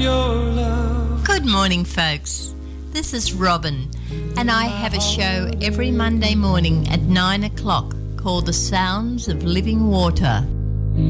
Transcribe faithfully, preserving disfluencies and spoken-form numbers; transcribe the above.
your love. Good morning, folks. This is Robin, and I have a show every Monday morning at nine o'clock called The Sounds of Living Water.